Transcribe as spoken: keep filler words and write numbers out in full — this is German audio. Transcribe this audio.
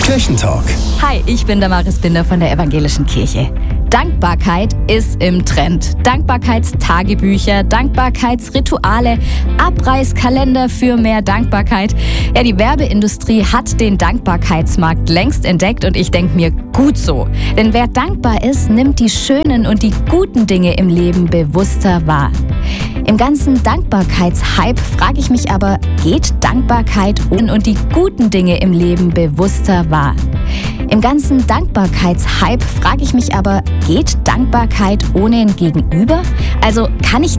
Kirchentalk. Hi, ich bin Damaris Binder von der Evangelischen Kirche. Dankbarkeit ist im Trend. Dankbarkeitstagebücher, Dankbarkeitsrituale, Abreißkalender für mehr Dankbarkeit. Ja, die Werbeindustrie hat den Dankbarkeitsmarkt längst entdeckt und ich denke mir, gut so. Denn wer dankbar ist, nimmt die schönen und die guten Dinge im Leben bewusster wahr. Im ganzen Dankbarkeitshype frage ich mich aber, geht Dankbarkeit und die guten Dinge im Leben bewusster wahr? Im ganzen Dankbarkeitshype frage ich mich aber, geht Dankbarkeit ohne ein Gegenüber? Also kann ich